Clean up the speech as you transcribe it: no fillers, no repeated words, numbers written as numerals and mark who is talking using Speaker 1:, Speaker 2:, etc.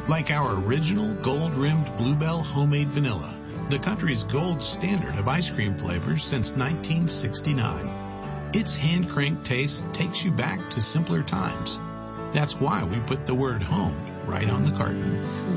Speaker 1: Like our original gold-rimmed Bluebell homemade vanilla, the country's gold standard of ice cream flavors since 1969. Its hand-cranked taste takes you back to simpler times. That's why we put the word home right on the carton.